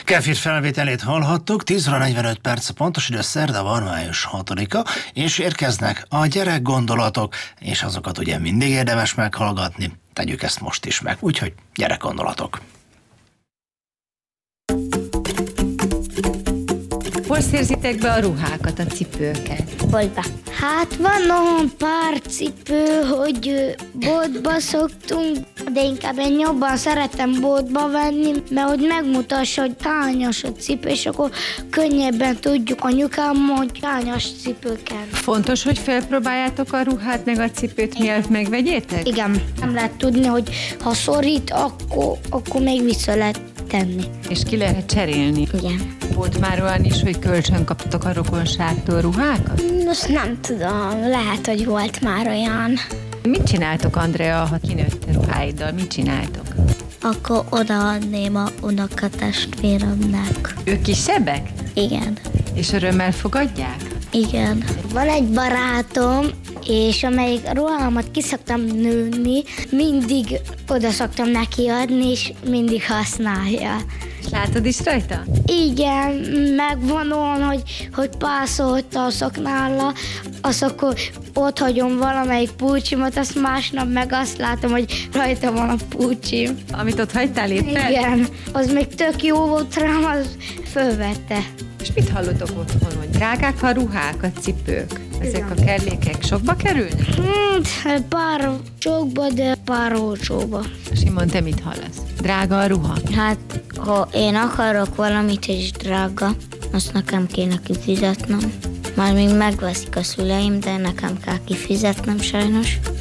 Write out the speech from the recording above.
Kefir felvételét hallhattuk, 10 óra 45 perc, pontos idő, szerda van, május 6-a, és érkeznek a gyerekgondolatok, és azokat ugye mindig érdemes meghallgatni. Tegyük ezt most is meg, úgyhogy gyerekgondolatok. Hol szerzitek be a ruhákat, a cipőket? Boltba. Hát van olyan pár cipő, hogy boltba szoktunk, de inkább én jobban szeretem boltba venni, mert hogy megmutassa, hogy hányas a cipő, és akkor könnyebben tudjuk anyukám, hogy hányas cipő kell. Fontos, hogy felpróbáljátok a ruhát meg a cipőt, mielőtt megvegyétek? Igen, nem lehet tudni, hogy ha szorít, akkor még vissza lehet tenni. És ki lehet cserélni? Igen. Volt már olyan is, hogy kölcsön kaptok a rokonságtól ruhákat? Most nem tudom, lehet, hogy volt már olyan. Mit csináltok, Andrea, ha kinőtt a ruháiddal? Mit csináltok? Akkor odaadném a unokatestvéremnek. Ők kisebbek? Igen. És örömmel fogadják? Igen. Van egy barátom, és amelyik ruhámat ki szoktam nőni, mindig oda szoktam neki adni, és mindig használja. És látod is rajta? Igen, meg van olyan, hogy pászolta a szoknálla, azt akkor ott hagyom valamelyik pulcsimat, azt másnap meg azt látom, hogy rajta van a pulcsim. Amit ott hagytál éppen? Igen, az még tök jó volt rám, az fölvette. És mit hallotok otthon, hogy drágák a ruhák, a cipők? Ezek a kellékek sokba kerülnek? Pár sokba, de pár olcsóba. Simon, te mit hallasz? Drága a ruha? Hát, ha én akarok valamit és drága, azt nekem kéne kifizetnem. Már még megveszik a szüleim, de nekem kell kifizetnem sajnos.